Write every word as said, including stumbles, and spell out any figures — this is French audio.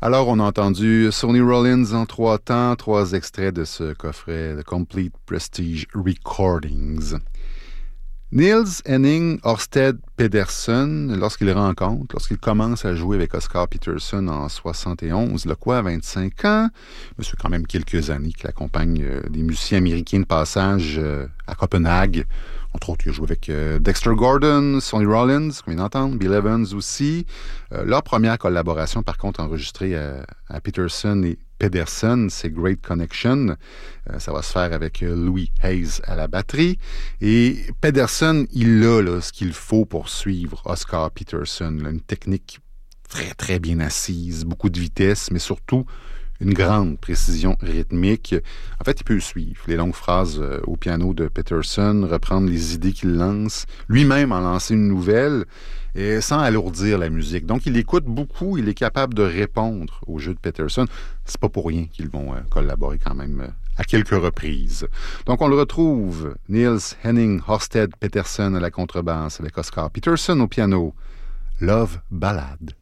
Alors, on a entendu Sonny Rollins en trois temps, trois extraits de ce coffret The Complete Prestige Recordings. Niels Henning Ørsted Pedersen, lorsqu'il rencontre, lorsqu'il commence à jouer avec Oscar Peterson en soixante et onze, le quoi, à vingt-cinq ans, mais c'est quand même quelques années qu'il accompagne euh, des musiciens américains de passage euh, à Copenhague. Entre autres, il a joué avec euh, Dexter Gordon, Sonny Rollins, qu'on vient d'entendre, Bill Evans aussi. Euh, leur première collaboration, par contre, enregistrée à, à Peterson et Pedersen, c'est Great Connection. Euh, ça va se faire avec euh, Louis Hayes à la batterie. Et Pedersen, il a là, ce qu'il faut pour suivre Oscar Peterson. Là, une technique très, très bien assise, beaucoup de vitesse, mais surtout une grande précision rythmique. En fait, il peut suivre les longues phrases euh, au piano de Peterson, reprendre les idées qu'il lance, lui-même en lancer une nouvelle, et sans alourdir la musique. Donc, il écoute beaucoup, il est capable de répondre au jeu de Peterson. C'est pas pour rien qu'ils vont euh, collaborer quand même euh, à quelques reprises. Donc, on le retrouve, Niels Henning Ørsted Pedersen à la contrebasse avec Oscar Peterson au piano. Love Ballade.